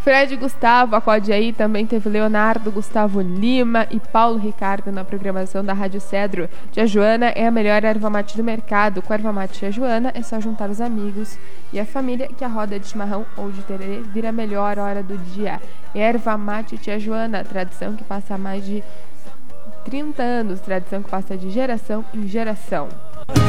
Fred Gustavo, acode aí. Também teve Leonardo Gustavo Lima e Paulo Ricardo na programação da Rádio Cedro. Tia Joana é a melhor erva mate do mercado. Com a erva mate Tia Joana é só juntar os amigos e a família que a roda de chimarrão ou de tererê vira a melhor hora do dia. Erva mate Tia Joana, tradição que passa há mais de 30 anos, tradição que passa de geração em geração.